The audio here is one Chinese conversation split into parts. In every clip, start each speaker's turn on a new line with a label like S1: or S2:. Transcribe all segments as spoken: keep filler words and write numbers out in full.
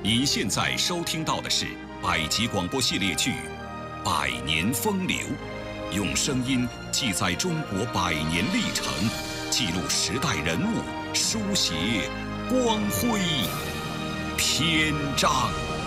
S1: 你现在收听到的是百集广播系列剧《百年风流》，用声音记载中国百年历程，记录时代人物，书写光辉篇章。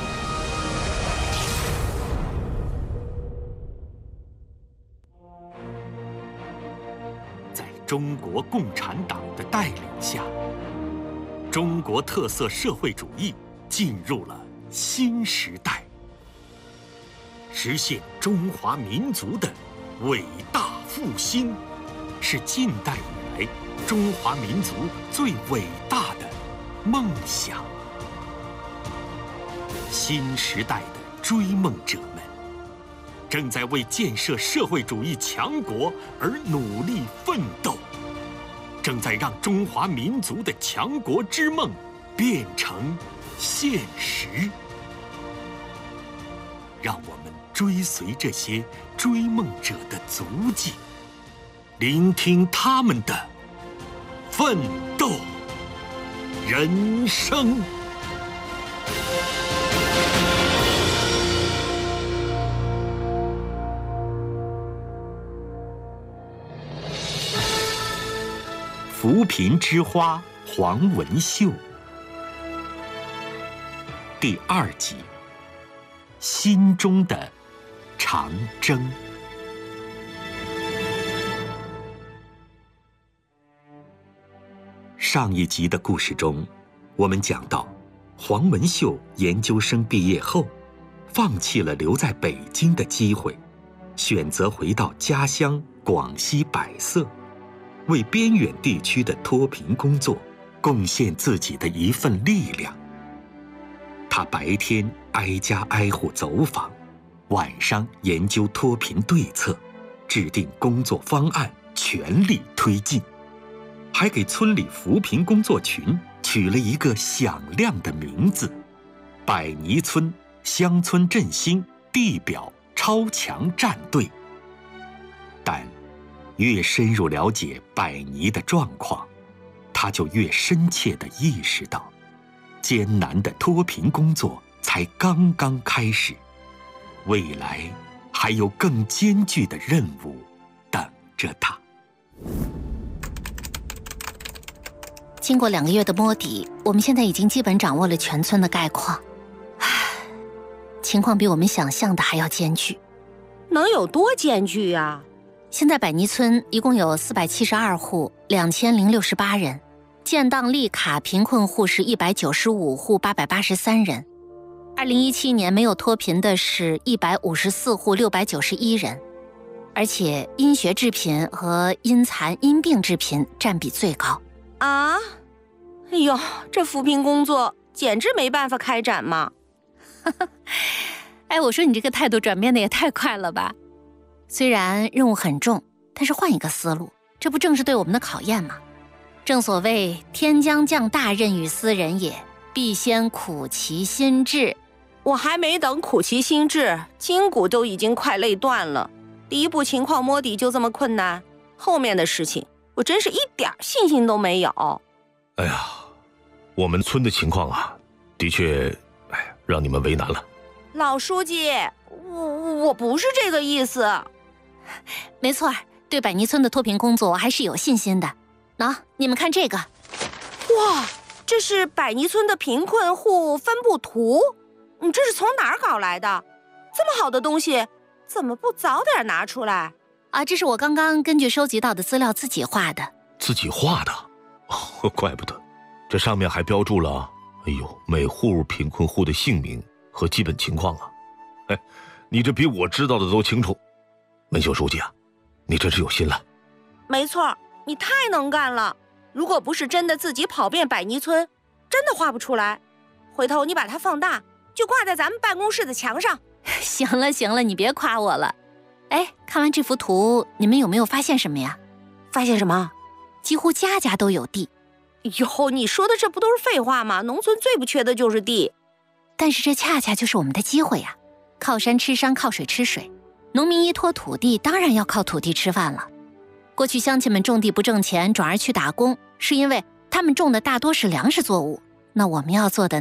S2: 在中国共产党的带领下，中国特色社会主义进入了新时代，实现中华民族的伟大复兴，是近代以来中华民族最伟大的梦想。新时代的追梦者们正在为建设社会主义强国而努力奋斗，正在让中华民族的强国之梦变成现实。让我们追随这些追梦者的足迹，聆听他们的奋斗人生。扶贫之花黄文秀第二集，心中的长征。上一集的故事中，我们讲到黄文秀研究生毕业后，放弃了留在北京的机会，选择回到家乡广西百色，为边远地区的脱贫工作贡献自己的一份力量。他白天挨家挨户走访，晚上研究脱贫对策，制定工作方案，全力推进，还给村里扶贫工作群取了一个响亮的名字——百泥村乡村振兴地表超强战队。但越深入了解百泥的状况，他就越深切地意识到，艰难的脱贫工作才刚刚开始，未来还有更艰巨的任务等着他。
S3: 经过两个月的摸底，我们现在已经基本掌握了全村的概况。唉，情况比我们想象的还要艰巨。
S4: 能有多艰巨啊？
S3: 现在百泥村一共有四百七十二户，两千零六十八人，建档立卡贫困户是一百九十五户，八百八十三人。二零一七年没有脱贫的是一百五十四户，六百九十一人，而且因学致贫和因残因病致贫占比最高。
S4: 啊，哎呦，这扶贫工作简直没办法开展嘛！
S3: 哎，我说你这个态度转变的也太快了吧！虽然任务很重，但是换一个思路，这不正是对我们的考验吗？正所谓天将降大任于斯人也，必先苦其心志。
S4: 我还没等苦其心志，筋骨都已经快累断了。第一步情况摸底就这么困难，后面的事情我真是一点信心都没有。
S5: 哎呀，我们村的情况啊，的确，哎，让你们为难了。
S4: 老书记，我我不是这个意思。
S3: 没错，对百泥村的脱贫工作我还是有信心的。喏、啊，你们看这个。
S4: 哇，这是百泥村的贫困户分布图，你这是从哪儿搞来的？这么好的东西，怎么不早点拿出来？
S3: 啊，这是我刚刚根据收集到的资料自己画的。
S5: 自己画的？哦，怪不得，这上面还标注了，哎呦，每户贫困户的姓名和基本情况啊。哎，你这比我知道的都清楚。文秀书记啊，你真是有心了。
S4: 没错，你太能干了。如果不是真的自己跑遍百泥村，真的画不出来。回头你把它放大，就挂在咱们办公室的墙上。
S3: 行了行了，你别夸我了。哎，看完这幅图，你们有没有发现什么呀？
S4: 发现什么？
S3: 几乎家家都有地。
S4: 哟，你说的这不都是废话吗？农村最不缺的就是地。
S3: 但是这恰恰就是我们的机会呀！靠山吃山，靠水吃水。农民依托土地，当然要靠土地吃饭了。过去乡亲们种地不挣钱，转而去打工，是因为他们种的大多是粮食作物。那我们要做的呢，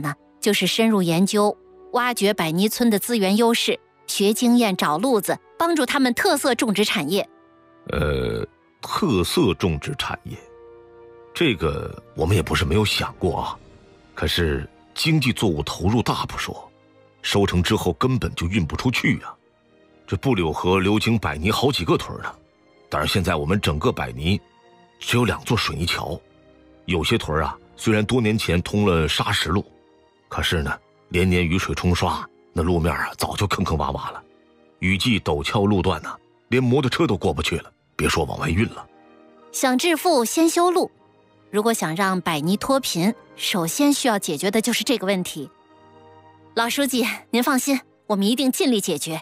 S3: 就是深入研究，挖掘百泥村的资源优势，学经验找路子，帮助他们特色种植产业。
S5: 呃，特色种植产业，这个我们也不是没有想过啊。可是经济作物投入大不说，收成之后根本就运不出去啊。这布柳河流经百泥好几个屯呢，但是现在我们整个百泥只有两座水泥桥，有些屯啊，虽然多年前通了砂石路，可是呢，连年雨水冲刷，那路面啊早就坑坑洼洼了。雨季陡峭路段呢、啊，连摩托车都过不去了，别说往外运了。
S3: 想致富，先修路。如果想让百泥脱贫，首先需要解决的就是这个问题。老书记，您放心，我们一定尽力解决。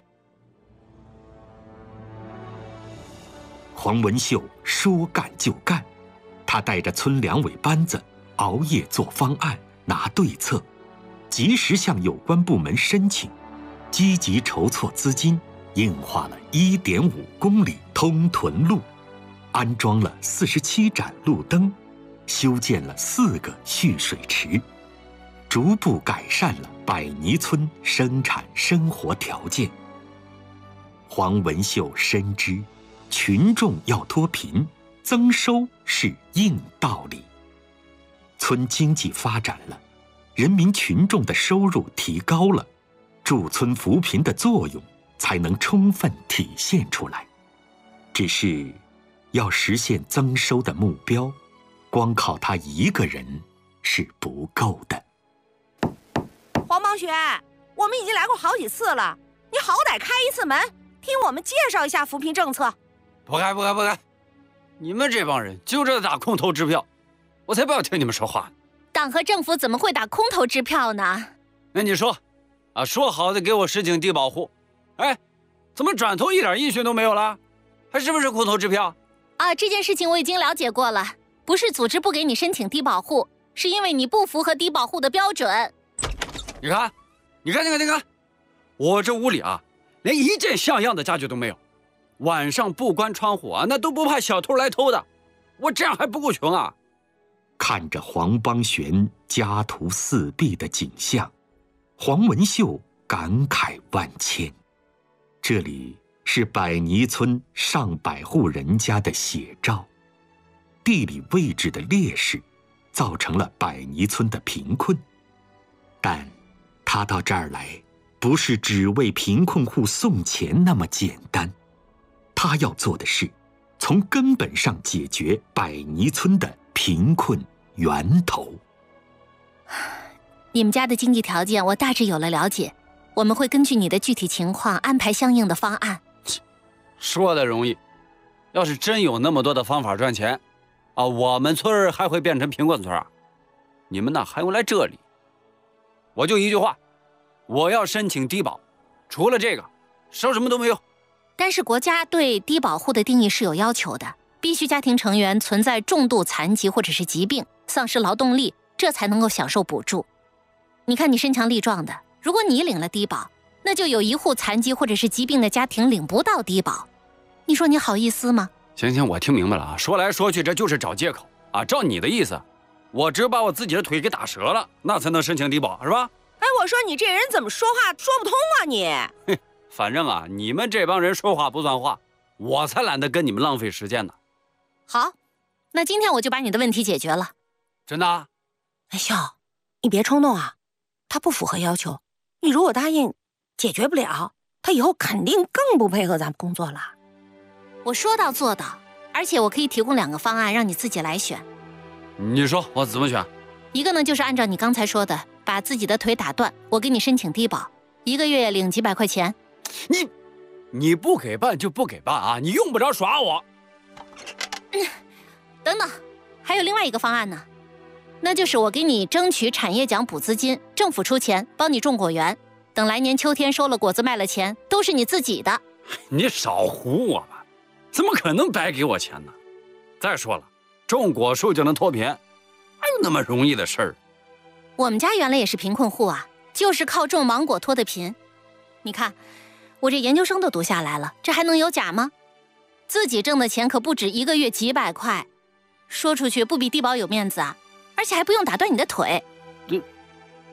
S2: 黄文秀说干就干，他带着村两委班子熬夜做方案、拿对策，及时向有关部门申请，积极筹措资金，硬化了 一点五公里通屯路，安装了四十七盏路灯，修建了四个蓄水池，逐步改善了百泥村生产生活条件。黄文秀深知群众要脱贫，增收是硬道理。村经济发展了，人民群众的收入提高了，驻村扶贫的作用才能充分体现出来。只是要实现增收的目标，光靠他一个人是不够的。
S4: 黄邦学，我们已经来过好几次了，你好歹开一次门，听我们介绍一下扶贫政策。
S6: 不开不开不开！你们这帮人就知道打空头支票，我才不要听你们说话。
S3: 党和政府怎么会打空头支票呢？
S6: 那你说，啊，说好的给我申请低保户，哎，怎么转头一点音讯都没有了？还是不是空头支票？
S3: 啊，这件事情我已经了解过了，不是组织不给你申请低保户，是因为你不符合低保户的标准。
S6: 你看，你看，你看，你看，我这屋里啊，连一件像样的家具都没有。晚上不关窗户啊，那都不怕小偷来偷的。我这样还不够穷啊！
S2: 看着黄邦玄家徒四壁的景象，黄文秀感慨万千。这里是百泥村上百户人家的写照，地理位置的劣势造成了百泥村的贫困。但他到这儿来，不是只为贫困户送钱那么简单。他要做的是，从根本上解决百泥村的贫困源头。
S3: 你们家的经济条件我大致有了了解，我们会根据你的具体情况安排相应的方案。
S6: 说的容易，要是真有那么多的方法赚钱，啊，我们村儿还会变成贫困村啊？你们那还用来这里？我就一句话，我要申请低保，除了这个，什么都没有。
S3: 但是国家对低保户的定义是有要求的，必须家庭成员存在重度残疾或者是疾病，丧失劳动力，这才能够享受补助。你看你身强力壮的，如果你领了低保，那就有一户残疾或者是疾病的家庭领不到低保，你说你好意思吗？
S6: 行行，我听明白了啊，说来说去这就是找借口啊。照你的意思，我只有把我自己的腿给打折了，那才能申请低保是吧？
S4: 哎，我说你这人怎么说话说不通啊你？
S6: 嘿，反正啊，你们这帮人说话不算话，我才懒得跟你们浪费时间呢。
S3: 好，那今天我就把你的问题解决了。
S6: 真的啊？
S4: 哎笑，你别冲动啊，他不符合要求，你如果答应解决不了，他以后肯定更不配合咱们工作了。
S3: 我说到做到，而且我可以提供两个方案让你自己来选。
S6: 你说我怎么选？
S3: 一个呢就是按照你刚才说的，把自己的腿打断，我给你申请低保，一个月领几百块钱。
S6: 你你不给办就不给办啊，你用不着耍我。
S3: 嗯，等等，还有另外一个方案呢，那就是我给你争取产业奖补资金，政府出钱帮你种果园，等来年秋天收了果子卖了钱，都是你自己的。
S6: 你少唬我吧，怎么可能白给我钱呢？再说了，种果树就能脱贫，还有那么容易的事儿？
S3: 我们家原来也是贫困户啊，就是靠种芒果脱的贫。你看，我这研究生都读下来了，这还能有假吗？自己挣的钱可不止一个月几百块，说出去不比低保有面子啊？而且还不用打断你的腿。
S6: 这，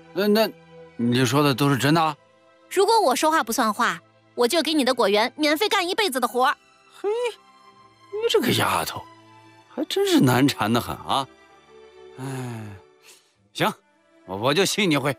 S6: 那那，你说的都是真的？
S3: 如果我说话不算话，我就给你的果园免费干一辈子的活。
S6: 嘿，你这个丫头，还真是难缠得很啊！哎，行，我我就信你回。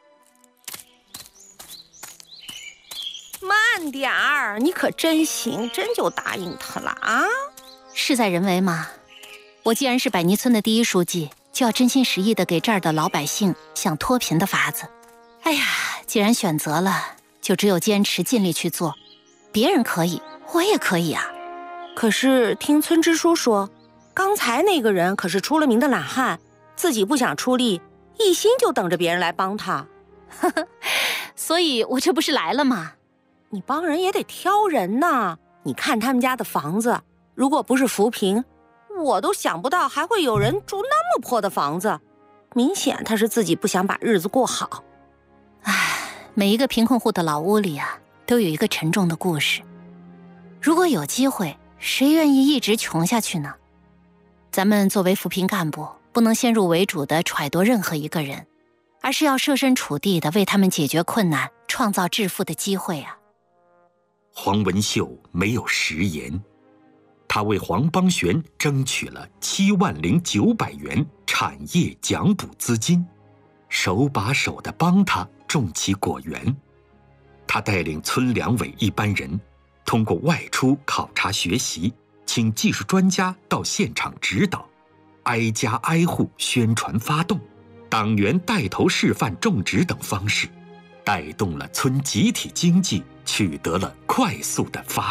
S4: 慢点儿，你可真行，真就答应他了啊？
S3: 事在人为嘛。我既然是百泥村的第一书记，就要真心实意的给这儿的老百姓想脱贫的法子。哎呀，既然选择了，就只有坚持尽力去做。别人可以，我也可以啊。
S4: 可是听村支书说，刚才那个人可是出了名的懒汉，自己不想出力，一心就等着别人来帮他。
S3: 所以我这不是来了吗？
S4: 你帮人也得挑人呐。你看他们家的房子，如果不是扶贫，我都想不到还会有人住那么破的房子。明显他是自己不想把日子过好。
S3: 唉，每一个贫困户的老屋里啊，都有一个沉重的故事。如果有机会，谁愿意一直穷下去呢？咱们作为扶贫干部，不能先入为主的揣度任何一个人，而是要设身处地的为他们解决困难，创造致富的机会啊。
S2: 黄文秀没有食言，他为黄邦玄争取了七万零九百元产业奖补资金，手把手地帮他种起果园。他带领村两委一班人，通过外出考察学习，请技术专家到现场指导，挨家挨户宣传发动，党员带头示范种植等方式，带动了村集体经济取得了快速的发